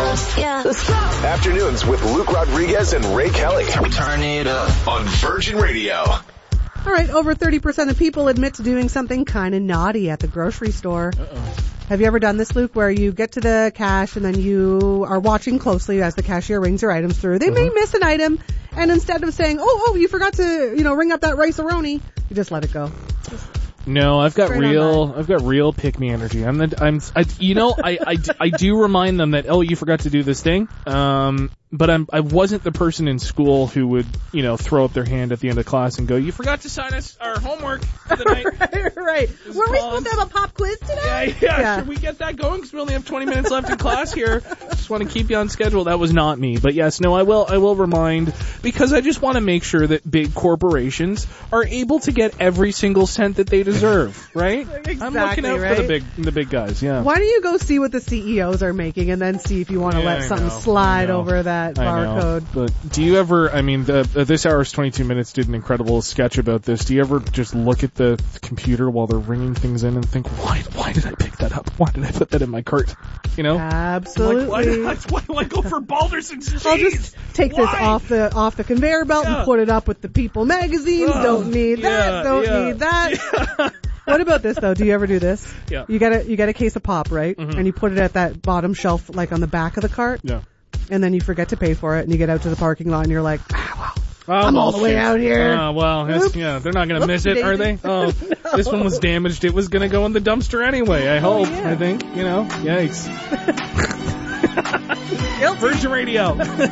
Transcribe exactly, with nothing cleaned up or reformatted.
Yeah. Afternoons with Luke Rodriguez and Ray Kelly. Turn it up on Virgin Radio. All right, over thirty percent of people admit to doing something kind of naughty at the grocery store. Uh-oh. Have you ever done this, Luke, where you get to the cash and then you are watching closely as the cashier rings your items through? They Mm-hmm. may miss an item, and instead of saying, oh, oh, you forgot to, you know, ring up that rice-a-roni, you just let it go. No, I've got Straight real, I've got real pick me energy. I'm the, I'm, I, you know, I, I, I do remind them that, oh, you forgot to do this thing. Um, but I'm, I wasn't the person in school who would, you know, throw up their hand at the end of class and go, you forgot to sign us our homework for the night. right, right. Were we supposed to have a pop quiz today? Yeah, yeah, Yeah. Should we get that going? Because we only have twenty minutes left in class here. Just want to keep you on schedule. That was not me. But yes, no, I will, I will remind, because I just want to make sure that big corporations are able to get every single cent that they deserve, right? Exactly, I'm looking out right? for the big, the big guys, yeah. Why don't you go see what the C E Os are making and then see if you want to Yeah, let I something know, I slide know. over that I know. barcode? But do you ever, I mean, the, uh, this hour's twenty-two minutes did an incredible sketch about this. Do you ever just look at the computer while they're ringing things in and think, why, why did I pick that up? Why did I put that in my cart? You know? Absolutely. Like, why, did I, why do I go for Balderson's cheese? I'll just take Why? this off the off the conveyor belt Yeah. and put it up with the People magazines. Oh, don't need yeah, that. Don't yeah. need that. What about this though? Do you ever do this? Yeah. You get a you get a case of pop, right? Mhm. And you put it at that bottom shelf, like on the back of the cart. Yeah. And then you forget to pay for it, and you get out to the parking lot, and you're like, ah, Oh, I'm all the way shit. out here. Oh, well, that's, Oops. yeah, they're not going to miss it, are they? Whoopsie-daisy. Oh, this one was damaged. It was going to go in the dumpster anyway, I Oh, hope. yeah. I think, you know, yikes. Virgin Radio.